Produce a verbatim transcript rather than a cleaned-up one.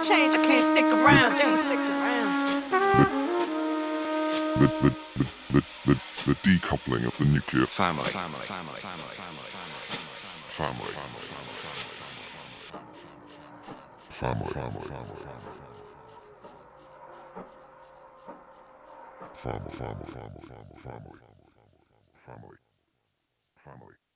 change, I can't stick around. Can't stick around. The, the, the, the, the, the decoupling of the nuclear family. Family, family, family, family, Family. Family. Family. Family. Family. Family. Family. Family. Family. Family.